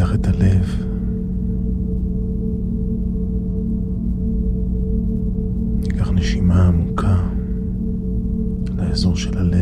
נפתח את הלב. ניקח נשימה עמוקה לאזור של הלב.